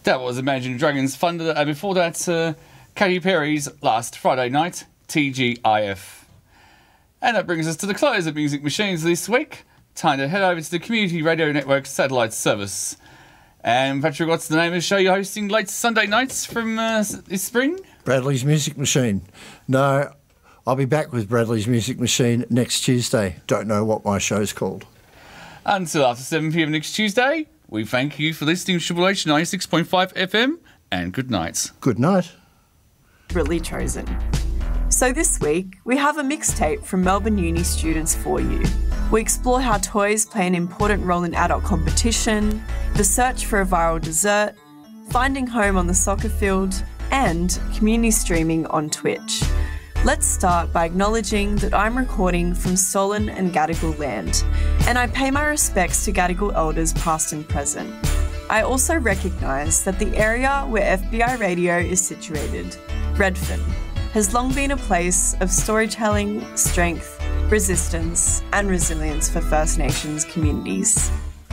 That was Imagine Dragons Thunder, and before that, Katy Perry's Last Friday Night, TGIF. And that brings us to the close of Music Machines this week. Time to head over to the Community Radio Network satellite service. And Patrick, what's the name of the show you're hosting late Sunday nights from this spring? Bradley's Music Machine. No, I'll be back with Bradley's Music Machine next Tuesday. Don't know what my show's called. Until after 7 p.m. next Tuesday, we thank you for listening to Triple H 96.5 FM, and good night. Good night. Deliberately chosen. So this week, we have a mixtape from Melbourne Uni students for you. We explore how toys play an important role in adult competition, the search for a viral dessert, finding home on the soccer field, and community streaming on Twitch. Let's start by acknowledging that I'm recording from Solon and Gadigal land, and I pay my respects to Gadigal elders past and present. I also recognise that the area where FBI radio is situated, Redfern, has long been a place of storytelling, strength, resistance, and resilience for First Nations communities.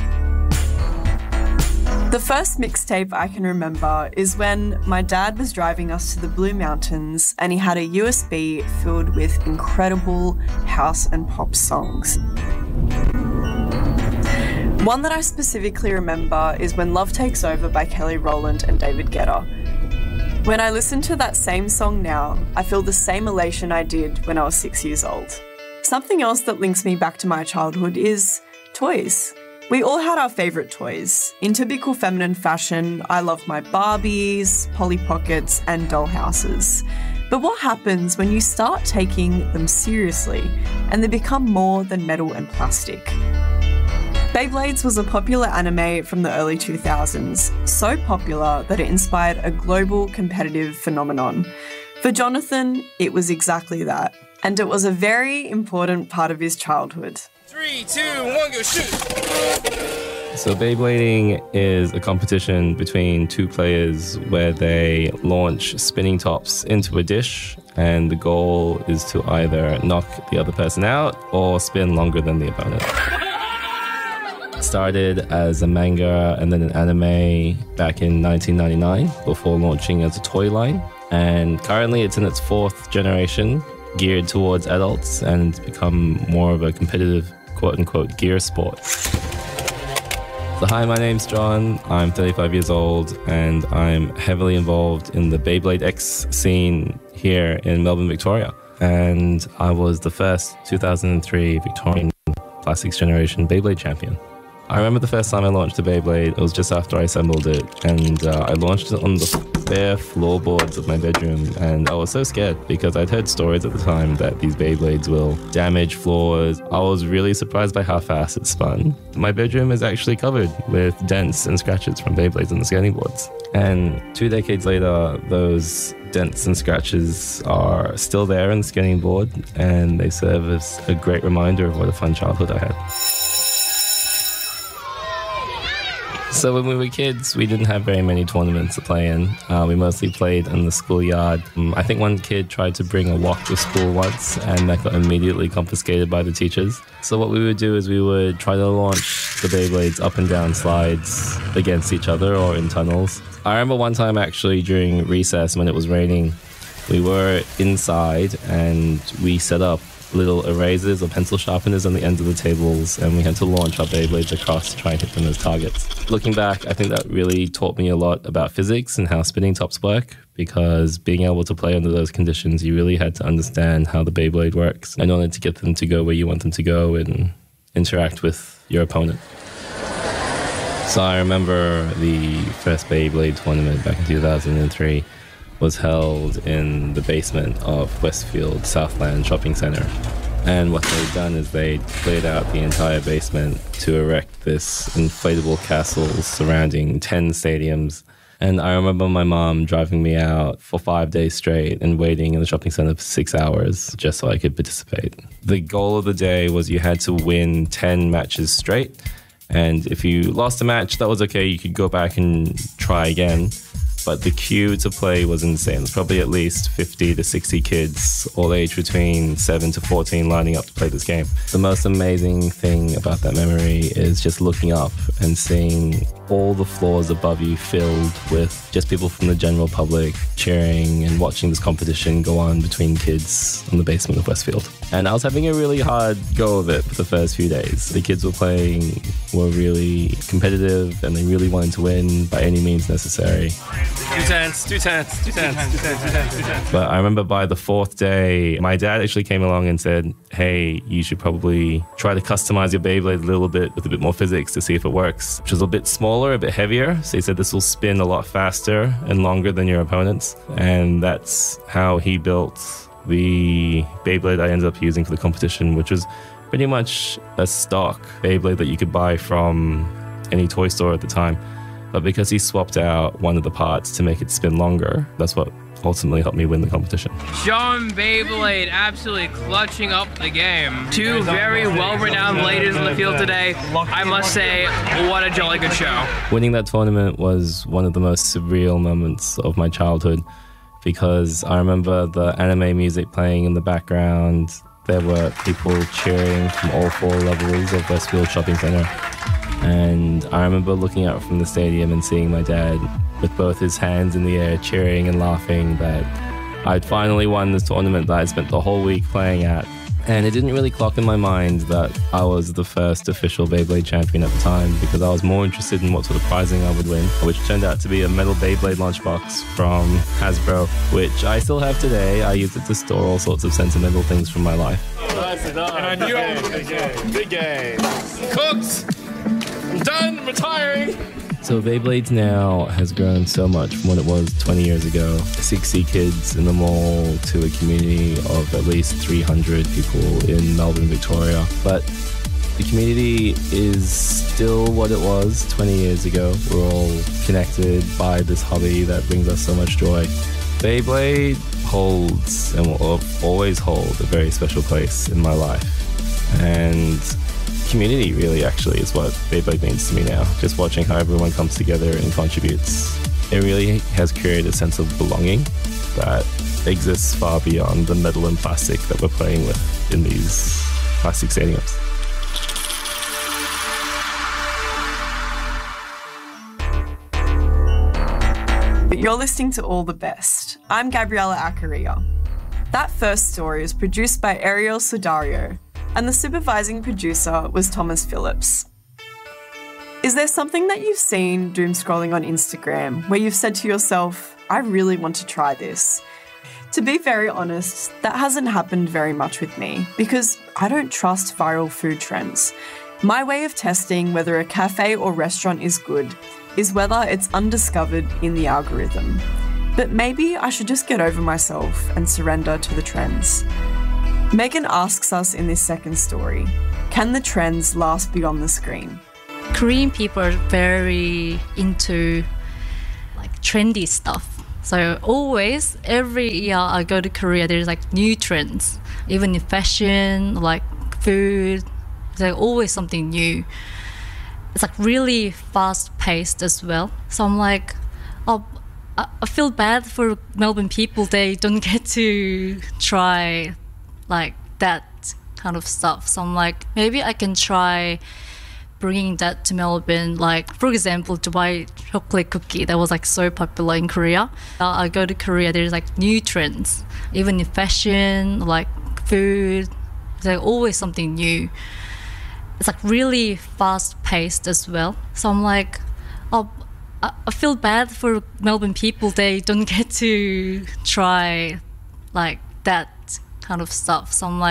The first mixtape I can remember is when my dad was driving us to the Blue Mountains and he had a USB filled with incredible house and pop songs. One that I specifically remember is When Love Takes Over by Kelly Rowland and David Guetta. When I listen to that same song now, I feel the same elation I did when I was 6 years old. Something else that links me back to my childhood is toys. We all had our favourite toys. In typical feminine fashion, I loved my Barbies, Polly Pockets, and dollhouses. But what happens when you start taking them seriously and they become more than metal and plastic? Beyblades was a popular anime from the early 2000s, so popular that it inspired a global competitive phenomenon. For Jonathan, it was exactly that, and it was a very important part of his childhood. 3, 2, 1, go shoot! So Beyblading is a competition between two players where they launch spinning tops into a dish, and the goal is to either knock the other person out or spin longer than the opponent. It started as a manga and then an anime back in 1999 before launching as a toy line, and currently it's in its 4th generation, geared towards adults, and it's become more of a competitive quote-unquote gear sport. So hi, my name's John, I'm 35 years old, and I'm heavily involved in the Beyblade X scene here in Melbourne, Victoria. And I was the first 2003 Victorian Plastics Generation Beyblade champion. I remember the first time I launched the Beyblade, it was just after I assembled it, and I launched it on the bare floorboards of my bedroom, and I was so scared because I'd heard stories at the time that these Beyblades will damage floors. I was really surprised by how fast it spun. My bedroom is actually covered with dents and scratches from Beyblades on the skating boards. And 2 decades later, those dents and scratches are still there on the skating board, and they serve as a great reminder of what a fun childhood I had. So when we were kids, we didn't have very many tournaments to play in. We mostly played in the schoolyard. I think one kid tried to bring a wok to school once, and that got immediately confiscated by the teachers. So what we would do is we would try to launch the Beyblades up and down slides against each other or in tunnels. I remember one time actually during recess when it was raining, we were inside and we set up little erasers or pencil sharpeners on the ends of the tables, and we had to launch our Beyblades across to try and hit them as targets. Looking back, I think that really taught me a lot about physics and how spinning tops work, because being able to play under those conditions, you really had to understand how the Beyblade works in order to get them to go where you want them to go and interact with your opponent. So I remember the first Beyblade tournament back in 2003 was held in the basement of Westfield Southland Shopping Centre. And what they'd done is they'd cleared out the entire basement to erect this inflatable castle surrounding 10 stadiums. And I remember my mom driving me out for 5 days straight and waiting in the shopping centre for 6 hours just so I could participate. The goal of the day was you had to win 10 matches straight. And if you lost a match, that was okay. You could go back and try again. But the queue to play was insane. There's probably at least 50 to 60 kids, all aged between 7 to 14, lining up to play this game. The most amazing thing about that memory is just looking up and seeing all the floors above you filled with just people from the general public cheering and watching this competition go on between kids in the basement of Westfield. And I was having a really hard go of it for the first few days. The kids were really competitive, and they really wanted to win by any means necessary. 2 tenths, 2 tenths, 2 tenths, 2 tenths, 2 tenths, 2 tenths. But I remember by the 4th day, my dad actually came along and said, hey, you should probably try to customize your Beyblade a little bit with a bit more physics to see if it works, which was a bit smaller, a bit heavier. So he said this will spin a lot faster and longer than your opponents. And that's how he built the Beyblade I ended up using for the competition, which was pretty much a stock Beyblade that you could buy from any toy store at the time. But because he swapped out one of the parts to make it spin longer, that's what ultimately helped me win the competition. Sean Beyblade absolutely clutching up the game. 2 very well-renowned ladies in the field today. I must say, what a jolly good show. Winning that tournament was one of the most surreal moments of my childhood, because I remember the anime music playing in the background. There were people cheering from all 4 levels of Westfield Shopping Centre. And I remember looking out from the stadium and seeing my dad with both his hands in the air cheering and laughing that I'd finally won this tournament that I'd spent the whole week playing at. And it didn't really clock in my mind that I was the first official Beyblade champion at the time, because I was more interested in what sort of prizing I would win, which turned out to be a metal Beyblade lunchbox from Hasbro, which I still have today. I use it to store all sorts of sentimental things from my life. And I knew I was big game. Cooked! I'm done retiring! So Beyblades now has grown so much from what it was 20 years ago. 60 kids in the mall to a community of at least 300 people in Melbourne, Victoria. But the community is still what it was 20 years ago. We're all connected by this hobby that brings us so much joy. Beyblade holds and will always hold a very special place in my life. And community really actually is what Beyblade means to me now. Just watching how everyone comes together and contributes. It really has created a sense of belonging that exists far beyond the metal and plastic that we're playing with in these plastic stadiums. You're listening to All the Best. I'm Gabriella Acaria. That first story was produced by Ariel Sudario, and the supervising producer was Thomas Phillips. Is there something that you've seen doom scrolling on Instagram where you've said to yourself, I really want to try this? To be very honest, that hasn't happened very much with me because I don't trust viral food trends. My way of testing whether a cafe or restaurant is good is whether it's undiscovered in the algorithm. But maybe I should just get over myself and surrender to the trends. Megan asks us in this second story, can the trends last beyond the screen? Korean people are very into trendy stuff. So always, every year I go to Korea, there's new trends. Even in fashion, food, there's always something new. It's really fast-paced as well. So I'm I feel bad for Melbourne people. They don't get to try that kind of stuff. So I'm maybe I can try bringing that to Melbourne. For example, Dubai chocolate cookie that was so popular in Korea. I go to Korea, there's new trends. Even in fashion, food, there's always something new. It's really fast-paced as well. So I'm I feel bad for Melbourne people. They don't get to try that kind of stuff. So I'm